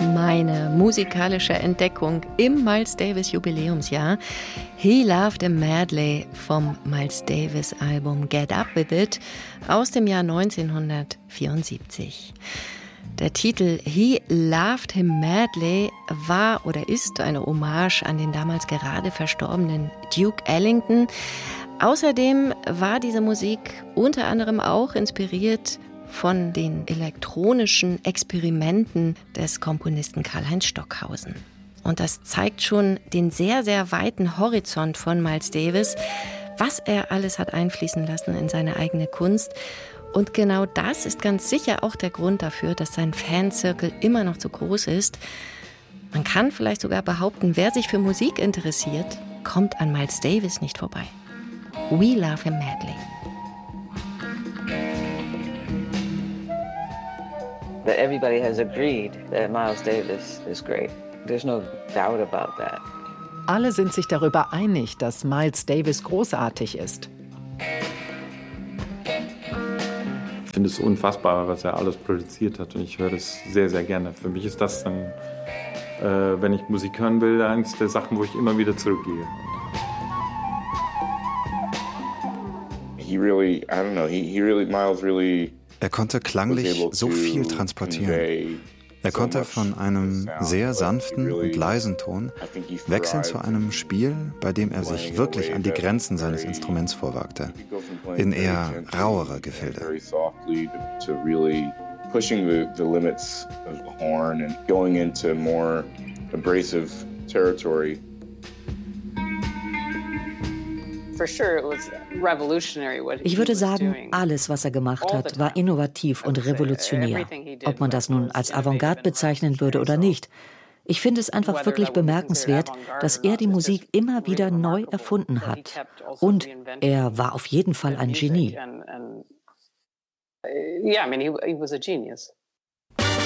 Meine musikalische Entdeckung im Miles Davis Jubiläumsjahr. He Loved a Medley vom Miles Davis Album Get Up With It aus dem Jahr 1974. Der Titel He Loved Him Madly war oder ist eine Hommage an den damals gerade verstorbenen Duke Ellington. Außerdem war diese Musik unter anderem auch inspiriert von den elektronischen Experimenten des Komponisten Karlheinz Stockhausen. Und das zeigt schon den sehr, sehr weiten Horizont von Miles Davis, was er alles hat einfließen lassen in seine eigene Kunst. Und genau das ist ganz sicher auch der Grund dafür, dass sein Fanzirkel immer noch so groß ist. Man kann vielleicht sogar behaupten, wer sich für Musik interessiert, kommt an Miles Davis nicht vorbei. We Love Him Madly. That everybody has agreed that Miles Davis is great. There's no doubt about that. Alle sind sich darüber einig, dass Miles Davis großartig ist. Ich finde es unfassbar, was er alles produziert hat und ich höre das sehr, sehr gerne. Für mich ist das dann, wenn ich Musik hören will, eines der Sachen, wo ich immer wieder zurückgehe. Er konnte klanglich so viel transportieren. Er konnte von einem sehr sanften und leisen Ton wechseln zu einem Spiel, bei dem er sich wirklich an die Grenzen seines Instruments vorwagte, in eher rauere Gefilde. Pushing the limits of the horn and going into more abrasive territory. Ich würde sagen, alles, was er gemacht hat, war innovativ und revolutionär. Ob man das nun als Avantgarde bezeichnen würde oder nicht. Ich finde es einfach wirklich bemerkenswert, dass er die Musik immer wieder neu erfunden hat. Und er war auf jeden Fall ein Genie. Yeah, I mean, he was a genius.